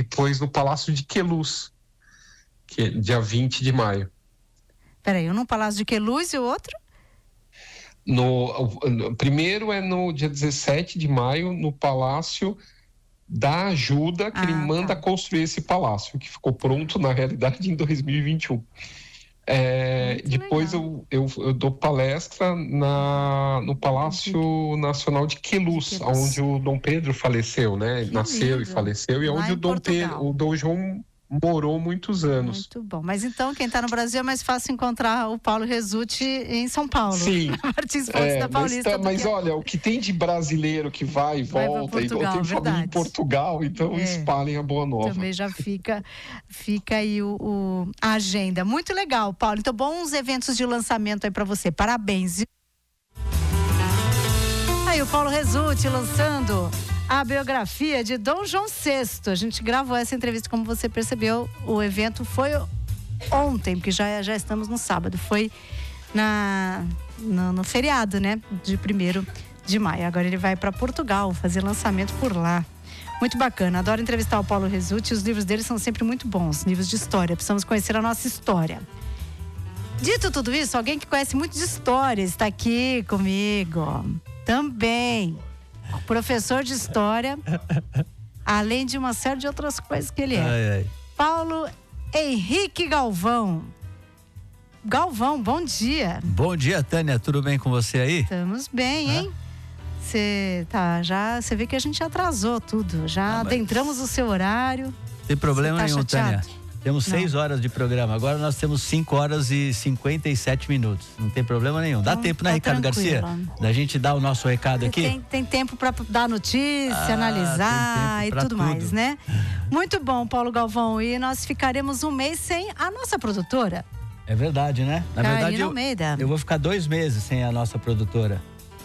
depois no Palácio de Queluz, que é dia 20 de maio. Peraí, um no Palácio de Queluz e o outro? Primeiro é no dia 17 de maio, no Palácio da Ajuda, que ele manda construir esse palácio, que ficou pronto, na realidade, em 2021. Depois eu dou palestra no Palácio Nacional de Queluz, onde o Dom Pedro faleceu, né? Nasceu e faleceu, e onde o Dom João morou muitos anos. Muito bom. Mas então, quem está no Brasil é mais fácil encontrar o Paulo Rezzutti em São Paulo. Sim. Martins Fontes da Paulista. Mas olha, o que tem de brasileiro que vai e volta, e tem família em Portugal, então espalhem a boa nova. Também já fica aí a agenda. Muito legal, Paulo. Então, bons eventos de lançamento aí para você. Parabéns. Aí o Paulo Rezzutti lançando a biografia de Dom João VI. A gente gravou essa entrevista, como você percebeu, o evento foi ontem, porque já estamos no sábado. Foi no feriado, né? De 1º de maio. Agora ele vai para Portugal fazer lançamento por lá. Muito bacana. Adoro entrevistar o Paulo Rezzutti. Os livros dele são sempre muito bons. Livros de história. Precisamos conhecer a nossa história. Dito tudo isso, alguém que conhece muito de história está aqui comigo. Também. Professor de história, além de uma série de outras coisas que ele é. Paulo Henrique Galvão. Galvão, bom dia. Bom dia, Tânia, tudo bem com você aí? Estamos bem, hein? Você vê que a gente atrasou tudo, já adentramos o seu horário. Não tem problema nenhum, Tânia. Temos 6 horas de programa, agora nós temos 5 horas e 57 minutos. Não tem problema nenhum. Dá tempo, né, Ricardo Garcia? Da gente dar o nosso recado aqui? Tem tempo para dar notícia, analisar e tudo mais, né? Muito bom, Paulo Galvão. E nós ficaremos um mês sem a nossa produtora. É verdade, né? Na verdade, eu vou ficar 2 meses sem a nossa produtora.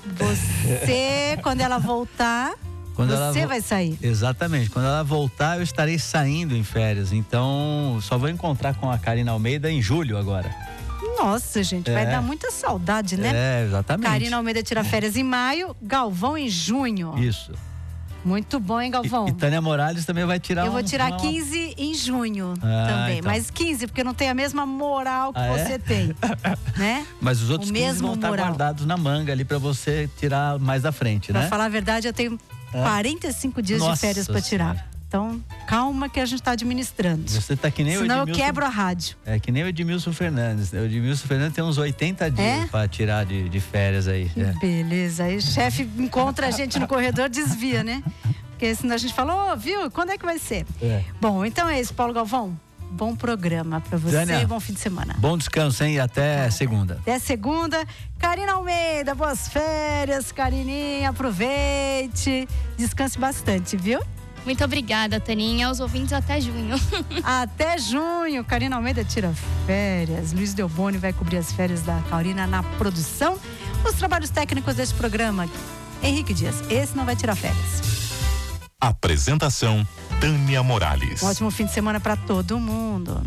Você, quando ela voltar... Você vai sair. Exatamente. Quando ela voltar, eu estarei saindo em férias. Então, só vou encontrar com a Karina Almeida em julho agora. Nossa, gente, vai dar muita saudade, né? Exatamente. Karina Almeida tira férias em maio, Galvão em junho. Isso. Muito bom, hein, Galvão? E Tânia Morales também vai tirar Eu vou tirar 15 em junho também. Então. Mas 15, porque não tem a mesma moral que você tem, né? Mas os outros 15 vão estar guardados na manga ali pra você tirar mais à frente, né? Pra falar a verdade, eu tenho 45 dias de férias para tirar. Então, calma que a gente está administrando. Você tá que nem o Edmilson. Senão eu quebro a rádio. É que nem o Edmilson Fernandes. O Edmilson Fernandes tem uns 80 dias para tirar de férias aí. Beleza. Aí o chefe encontra a gente no corredor, desvia, né? Porque senão a gente fala, viu? Quando é que vai ser? Bom, então é isso, Paulo Galvão. Bom programa para você, Tânia, bom fim de semana. Bom descanso, hein? E até segunda. Até segunda. Karina Almeida, boas férias, Carininha, aproveite, descanse bastante, viu? Muito obrigada, Taninha. Aos ouvintes, até junho. Até junho. Karina Almeida tira férias. Luiz Delboni vai cobrir as férias da Karina na produção. Os trabalhos técnicos desse programa, Henrique Dias. Esse não vai tirar férias. Apresentação, Tânia Morales. Um ótimo fim de semana para todo mundo.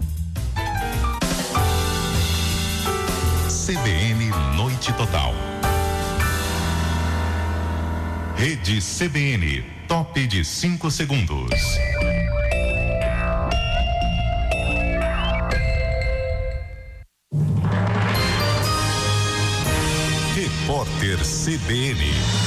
CBN Noite Total. Rede CBN, top de 5 segundos. Repórter CBN.